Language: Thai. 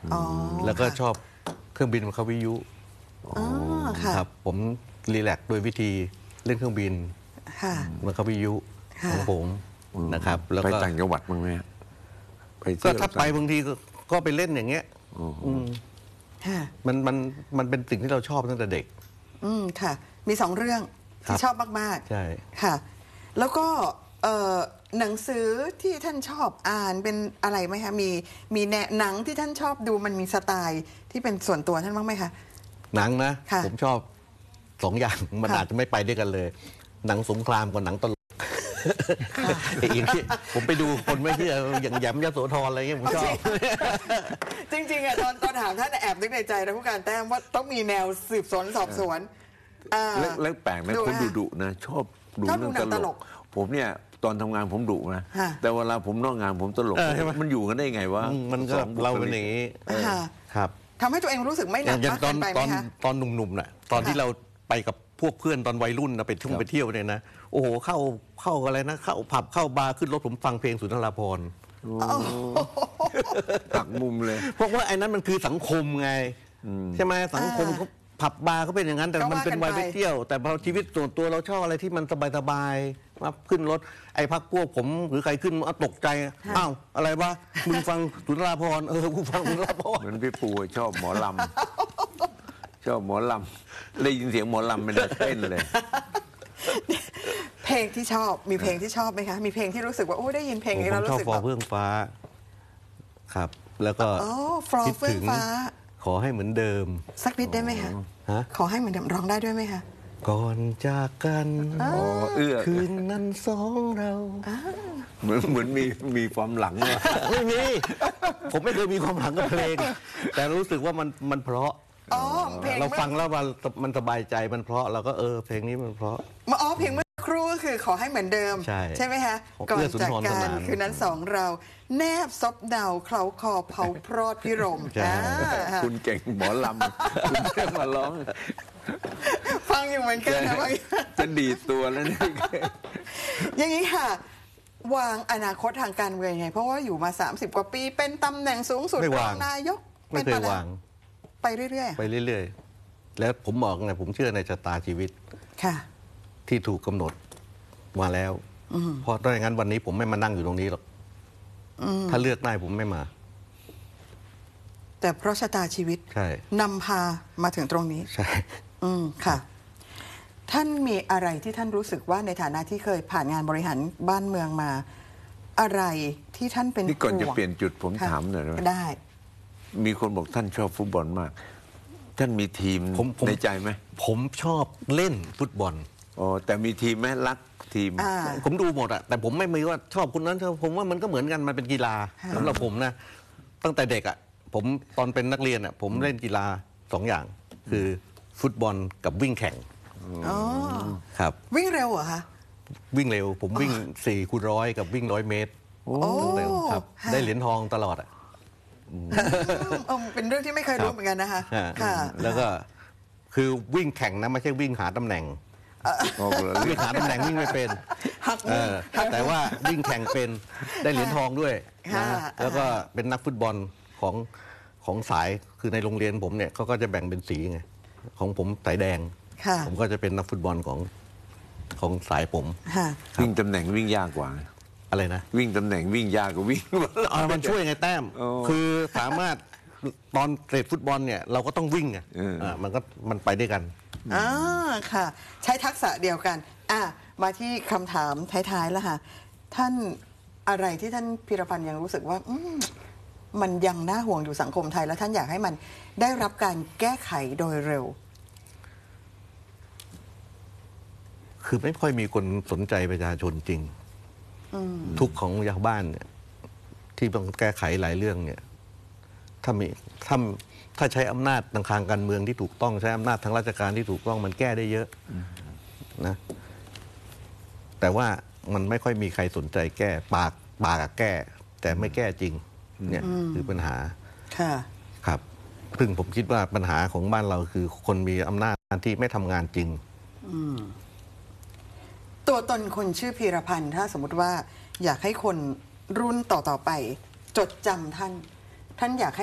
แล้วก็ชอบเครื่องบินบังคับวิทยุครับผมรีแลกซ์โดยวิธีเล่นเครื่องบินบังคับวิทยุของผมนะครับแล้วก็ไปต่างจังหวัดบ้างไหมก็ถ้าไปบางทีก็ไปเล่นอย่างเงี้ยมันเป็นสิ่งที่เราชอบตั้งแต่เด็กค่ะมี2 เรื่องที่ชอบมากๆใช่ค่ะแล้วก็หนังสือที่ท่านชอบอ่านเป็นอะไรไหมคะมีหนังที่ท่านชอบดูมันมีสไตล์ที่เป็นส่วนตัวท่านบ้างไหมคะหนังนะผมชอบ2 อย่างมันอาจจะไม่ไปด้วยกันเลยหนังสงครามกับหนังตลกอีกที่ผมไปดูคนไม่เชื่ออย่างแยมยโสธรอะไรเงี้ยผมชอบจริงๆตอนถามท่านแอบนึกในใจนะผู้การแต้มว่าต้องมีแนวสืบสวนสอบสวนแล้วแปลกนะคนดุนะชอบดูเรื่องตลกผมเนี่ยตอนทำงานผมดุนะแต่เวลาผมนอกงานผมตลกมันอยู่กันได้ไงวะมันก็เราเป็นอย่างนี้ครับทำให้ตัวเองรู้สึกไม่หนักมากเกินไปไหมคะตอนหนุ่มๆน่ะตอนที่เราไปกับพวกเพื่อนตอนวัยรุ่นนะไปท่องไปเที่ยวเนี่ยนะโอ้โหเข้าอะไรนะเข้าผับเข้าบาร์ขึ้นรถผมฟังเพลงสุนทรภรณ์ตักมุมเลยเพราะว่าไอ้นั้นมันคือสังคมไงใช่ไหมสังคมเขาผับบาร์เขาเป็นอย่างนั้นแต่มันเป็นวัยไปเที่ยวแต่พอชีวิตส่วนตัวเราชอบอะไรที่มันสบายๆมาขึ้นรถไอ้พักพวกผมหรือใครขึ้นมาตกใจอ้าวอะไรวะมึงฟังสุนทรภรณ์กูฟังสุนทรภรณ์เหมือนพี่ปูชอบหมอลำชอบหมอลำได้ยินเสียงหมอลำไม่ได้เต้นเลยเพลงที่ชอบมีเพลงที่ชอบไหมคะมีเพลงที่รู้สึกว่าโอ้ได้ยินเพลงนี้แล้วรู้สึกว่าเฟื่องฟ้าครับแล้วก็คิดถึงขอให้เหมือนเดิมสักนิดได้ไหมคะขอให้เหมือนเดิมร้องได้ด้วยไหมคะก่อนจากกันคืนนั้นสองเราเหมือนมีความหลังไม่มีผมไม่เคยมีความหลังกับเพลงแต่รู้สึกว่ามันเพราะเราฟังแล้วมันสบายใจมันเพราะเราก็เพลงนี้มันเพราะเพลงเมื่อครู่ก็คือขอให้เหมือนเดิมใช่ไหมคะก่อนจากกันคืนนั้นสองเราแนบซบดาวเคล้าคอเผาพรอดพิรมคุณเก่งหมอลำคุณเก่งมาร้องฟังอยู่เหมือนกันนะจะดีดตัวแล้วนี่อย่างนี้ค่ะวางอนาคตทางการเมืองไงเพราะว่าอยู่มา30 กว่าปีเป็นตำแหน่งสูงสุดรองนายกไม่เคยวางไปเรื่อยๆแล้วผมบอกไงผมเชื่อในชะตาชีวิตที่ถูกกำหนดมาแล้วเพราะถ้าอย่างนั้นวันนี้ผมไม่มานั่งอยู่ตรงนี้หรอกถ้าเลือกได้ผมไม่มาแต่เพราะชะตาชีวิตนำพามาถึงตรงนี้ใช่ค่ะท่านมีอะไรที่ท่านรู้สึกว่าในฐานะที่เคยผ่านงานบริหารบ้านเมืองมาอะไรที่ท่านเป็นนี่ก่อนจะเปลี่ยนจุดผมถามหน่อยได้มีคนบอกท่านชอบฟุตบอลมากท่านมีทีมในใจไหมผมชอบเล่นฟุตบอลแต่มีทีมไหมรักทีมผมดูหมดอะแต่ผมไม่มีว่าชอบคนนั้นผมว่ามันก็เหมือนกันมันเป็นกีฬาสำหรับผมนะตั้งแต่เด็กอะผมตอนเป็นนักเรียนอะผมเล่นกีฬา2 อย่างคือฟุตบอลกับวิ่งแข่งครับวิ่งเร็วเหรอคะวิ่งเร็วผมวิ่ง4x100กับวิ่ง100 เมตรเร็วครับได้เหรียญทองตลอดอะเป็นเรื่องที่ไม่เคยรู้เหมือนกันนะคะแล้วก็คือวิ่งแข่งนะไม่ใช่วิ่งหาตำแหน่งวิ่งหาตำแหน่งวิ่งไม่เป็นแต่ว่าวิ่งแข่งเป็นได้เหรียญทองด้วยแล้วก็เป็นนักฟุตบอลของสายคือในโรงเรียนผมเนี่ยเขาก็จะแบ่งเป็นสีไงของผมสายแดงผมก็จะเป็นนักฟุตบอลของสายผมวิ่งตำแหน่งวิ่งยากกว่าอะไรนะวิ่งตำแหน่งวิ่งยากกว่าวิ่งมันช่วยไงแต้มคือสามารถตอนเตะฟุตบอลเนี่ยเราก็ต้องวิ่งไงมันไปด้วยกันค่ะใช้ทักษะเดียวกันมาที่คำถามท้ายๆแล้วค่ะท่านอะไรที่ท่านพีรพันธ์ยังรู้สึกว่ามันยังน่าห่วงอยู่สังคมไทยแล้วท่านอยากให้มันได้รับการแก้ไขโดยเร็วคือไม่ค่อยมีคนสนใจประชาชนจริงทุกของชาวบ้านเนี่ยที่ต้องแก้ไขหลายเรื่องเนี่ยถ้าใช้อำนาจทางการเมืองที่ถูกต้องใช้อำนาจทางราชการที่ถูกต้องมันแก้ได้เยอะนะแต่ว่ามันไม่ค่อยมีใครสนใจแก้ปากแก้แต่ไม่แก้จริงเนี่ยคือปัญหาครับซึ่งผมคิดว่าปัญหาของบ้านเราคือคนมีอำนาจที่ไม่ทำงานจริงตัวตนคนชื่อพีรพันธ์ถ้าสมมติว่าอยากให้คนรุ่นต่อไปจดจำท่านอยากให้